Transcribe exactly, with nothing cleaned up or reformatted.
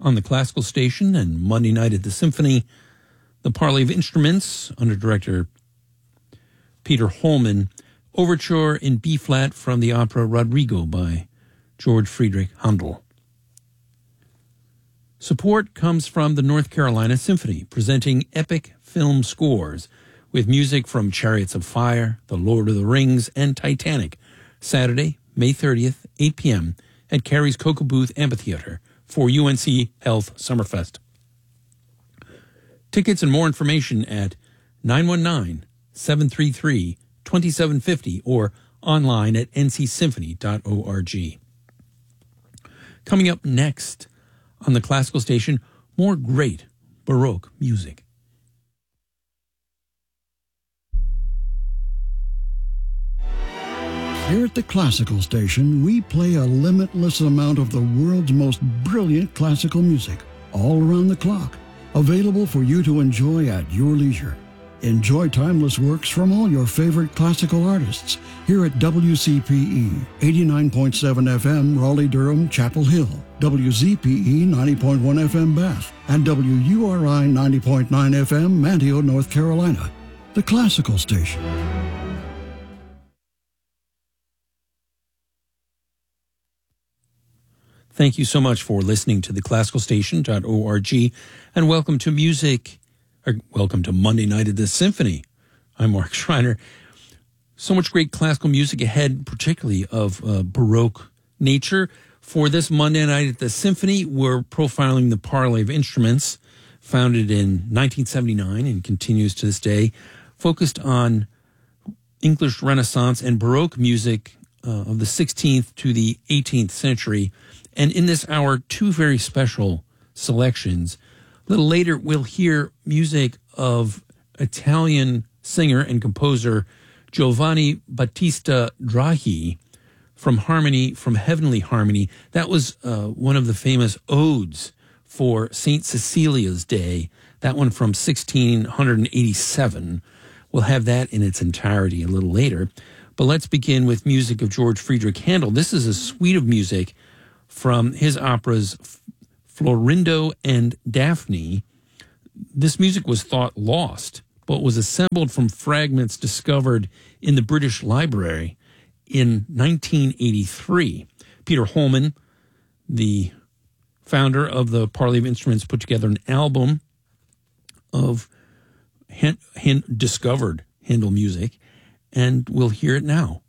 on the Classical Station and Monday night at the Symphony, the Parley of Instruments under director Peter Holman, Overture in B-flat from the opera Rodrigo by George Friedrich Handel. Support comes from the North Carolina Symphony, presenting epic film scores with music from Chariots of Fire, The Lord of the Rings, and Titanic, Saturday, May thirtieth, eight p.m. at Carey's Cocoa Booth Amphitheater for U N C Health Summerfest. Tickets and more information at nine one nine, seven three three, two seven five zero or online at n c symphony dot org. Coming up next on the Classical Station, more great Baroque music. Here at the Classical Station, we play a limitless amount of the world's most brilliant classical music, all around the clock, available for you to enjoy at your leisure. Enjoy timeless works from all your favorite classical artists here at W C P E, eighty-nine point seven F M, Raleigh-Durham, Chapel Hill, W Z P E, ninety point one F M, Bath, and W U R I, ninety point nine F M, Manteo, North Carolina. The Classical Station. Thank you so much for listening to the classical station dot org, and welcome to music, or welcome to Monday Night at the Symphony. I'm Mark Schreiner. So much great classical music ahead, particularly of uh, Baroque nature. For this Monday Night at the Symphony, we're profiling the Parley of Instruments, founded in nineteen seventy-nine and continues to this day, focused on English Renaissance and Baroque music uh, of the sixteenth to the eighteenth century. And in this hour, two very special selections. A little later, we'll hear music of Italian singer and composer Giovanni Battista Drahi from Harmony, from Heavenly Harmony. That was uh, one of the famous odes for Saint Cecilia's Day, that one from sixteen eighty-seven. We'll have that in its entirety a little later. But let's begin with music of George Friedrich Handel. This is a suite of music from his operas Florindo and Daphne. This music was thought lost, but was assembled from fragments discovered in the British Library in nineteen eighty-three. Peter Holman, the founder of the Parley of Instruments, put together an album of hand, hand, discovered Handel music, and we'll hear it now.